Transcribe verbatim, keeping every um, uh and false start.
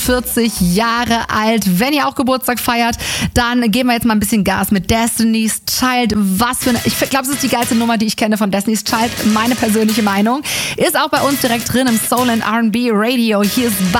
vierzig Jahre alt. Wenn ihr auch Geburtstag feiert, dann geben wir jetzt mal ein bisschen Gas mit Destiny's Child. Was für eine, ich glaube, es ist die geilste Nummer, die ich kenne von Destiny's Child. Meine persönliche Meinung. Ist auch bei uns direkt drin im Soul and R and B Radio. Hier ist